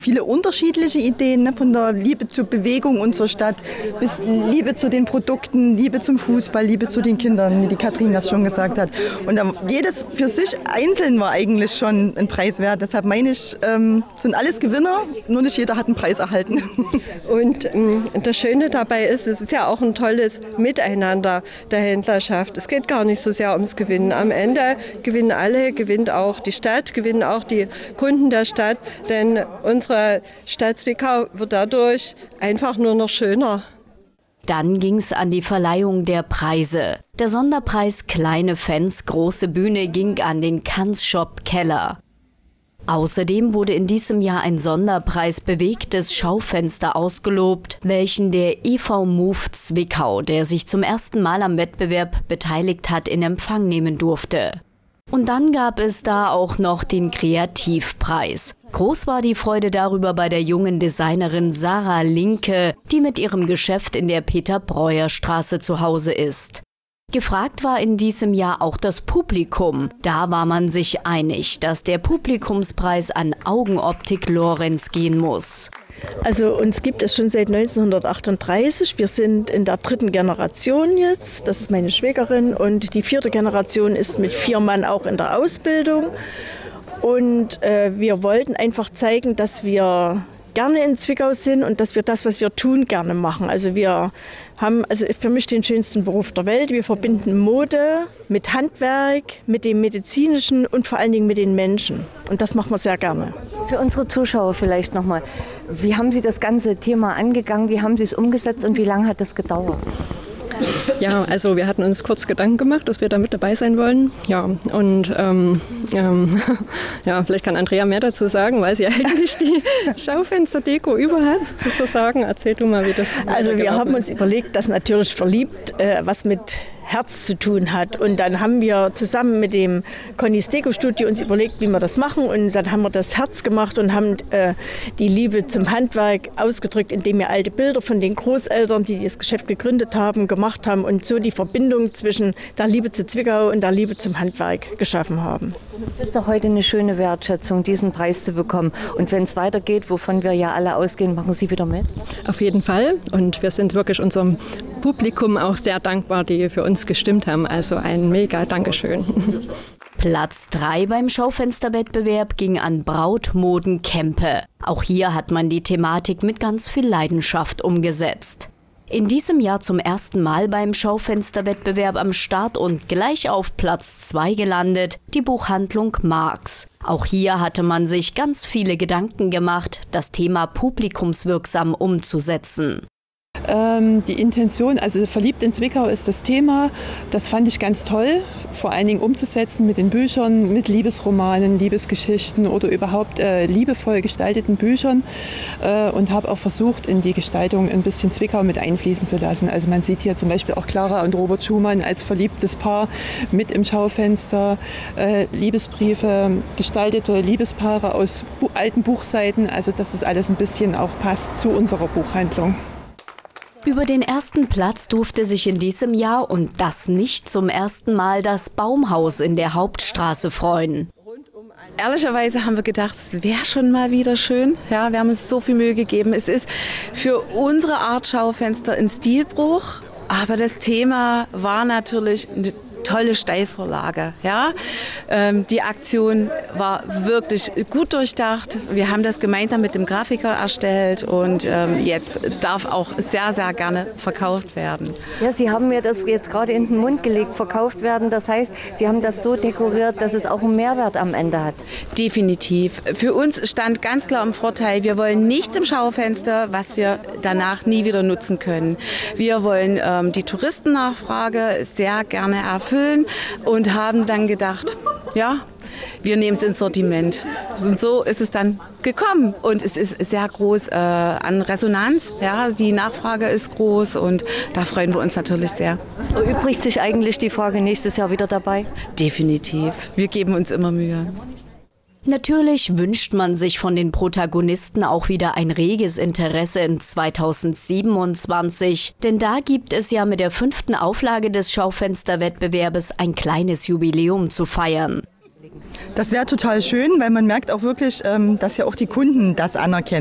Viele unterschiedliche Ideen, ne? Von der Liebe zur Bewegung und zur Stadt bis Liebe zu den Produkten, Liebe zum Fußball, Liebe zu den Kindern, wie die Katrin das schon gesagt hat. Und jedes für sich einzeln war eigentlich schon ein Preis wert. Deshalb meine ich, sind alles Gewinner, nur nicht jeder hat einen Preis erhalten. Und das Schöne dabei ist, es ist ja auch ein tolles Miteinander der Händlerschaft. Es geht gar nicht so sehr ums Gewinnen. Am Ende gewinnen alle, gewinnt auch die Stadt, gewinnen auch die Kunden der Stadt, denn unsere Stadt Zwickau wird dadurch einfach nur noch schöner. Dann ging's an die Verleihung der Preise. Der Sonderpreis Kleine Fans, große Bühne ging an den Kanzshop Keller. Außerdem wurde in diesem Jahr ein Sonderpreis Bewegtes Schaufenster ausgelobt, welchen der e.V. Move Zwickau, der sich zum ersten Mal am Wettbewerb beteiligt hat, in Empfang nehmen durfte. Und dann gab es da auch noch den Kreativpreis. Groß war die Freude darüber bei der jungen Designerin Sarah Linke, die mit ihrem Geschäft in der Peter-Breuer-Straße zu Hause ist. Gefragt war in diesem Jahr auch das Publikum. Da war man sich einig, dass der Publikumspreis an Augenoptik Lorenz gehen muss. Also uns gibt es schon seit 1938. Wir sind in der 3. Generation jetzt. Das ist meine Schwägerin. Und die 4. Generation ist mit 4 Mann auch in der Ausbildung. Und wir wollten einfach zeigen, dass wir gerne in Zwickau sind und dass wir das, was wir tun, gerne machen. Also wir haben für mich den schönsten Beruf der Welt. Wir verbinden Mode mit Handwerk, mit dem Medizinischen und vor allen Dingen mit den Menschen. Und das machen wir sehr gerne. Für unsere Zuschauer vielleicht nochmal. Wie haben Sie das ganze Thema angegangen? Wie haben Sie es umgesetzt und wie lange hat das gedauert? Ja, also wir hatten uns kurz Gedanken gemacht, dass wir da mit dabei sein wollen. Ja, und ja, vielleicht kann Andrea mehr dazu sagen, weil sie eigentlich die Schaufensterdeko über hat, sozusagen. Erzähl du mal, wie das Also wir haben uns überlegt, dass natürlich verliebt was mit Herz zu tun hat. Und dann haben wir zusammen mit dem Connys Deko-Studio uns überlegt, wie wir das machen. Und dann haben wir das Herz gemacht und haben die Liebe zum Handwerk ausgedrückt, indem wir alte Bilder von den Großeltern, die das Geschäft gegründet haben, gemacht haben und so die Verbindung zwischen der Liebe zu Zwickau und der Liebe zum Handwerk geschaffen haben. Es ist doch heute eine schöne Wertschätzung, diesen Preis zu bekommen. Und wenn es weitergeht, wovon wir ja alle ausgehen, machen Sie wieder mit? Auf jeden Fall. Und wir sind wirklich unserem Publikum auch sehr dankbar, die für uns gestimmt haben. Also ein mega Dankeschön. Platz 3 beim Schaufensterwettbewerb ging an Brautmoden Kempe. Auch hier hat man die Thematik mit ganz viel Leidenschaft umgesetzt. In diesem Jahr zum ersten Mal beim Schaufensterwettbewerb am Start und gleich auf Platz 2 gelandet, die Buchhandlung Marx. Auch hier hatte man sich ganz viele Gedanken gemacht, das Thema publikumswirksam umzusetzen. Die Intention, also verliebt in Zwickau ist das Thema, das fand ich ganz toll, vor allen Dingen umzusetzen mit den Büchern, mit Liebesromanen, Liebesgeschichten oder überhaupt liebevoll gestalteten Büchern und habe auch versucht, in die Gestaltung ein bisschen Zwickau mit einfließen zu lassen. Also man sieht hier zum Beispiel auch Clara und Robert Schumann als verliebtes Paar mit im Schaufenster, Liebesbriefe, gestaltete Liebespaare aus alten Buchseiten, also dass das alles ein bisschen auch passt zu unserer Buchhandlung. Über den ersten Platz durfte sich in diesem Jahr und das nicht zum ersten Mal das Baumhaus in der Hauptstraße freuen. Ehrlicherweise haben wir gedacht, es wäre schon mal wieder schön. Ja, wir haben uns so viel Mühe gegeben. Es ist für unsere Art Schaufenster ein Stilbruch, aber das Thema war natürlich eine tolle Steilvorlage. Ja? Die Aktion war wirklich gut durchdacht. Wir haben das gemeinsam mit dem Grafiker erstellt und jetzt darf auch sehr, sehr gerne verkauft werden. Ja, Sie haben mir das jetzt gerade in den Mund gelegt, verkauft werden. Das heißt, Sie haben das so dekoriert, dass es auch einen Mehrwert am Ende hat. Definitiv. Für uns stand ganz klar im Vorteil, wir wollen nichts im Schaufenster, was wir danach nie wieder nutzen können. Wir wollen die Touristennachfrage sehr gerne erfüllen und haben dann gedacht, ja, wir nehmen es ins Sortiment. Und so ist es dann gekommen und es ist sehr groß an Resonanz. Ja, die Nachfrage ist groß und da freuen wir uns natürlich sehr. Erübrigt sich eigentlich die Frage nächstes Jahr wieder dabei? Definitiv. Wir geben uns immer Mühe. Natürlich wünscht man sich von den Protagonisten auch wieder ein reges Interesse in 2027, denn da gibt es ja mit der 5. Auflage des Schaufensterwettbewerbes ein kleines Jubiläum zu feiern. Das wäre total schön, weil man merkt auch wirklich, dass ja auch die Kunden das anerkennen.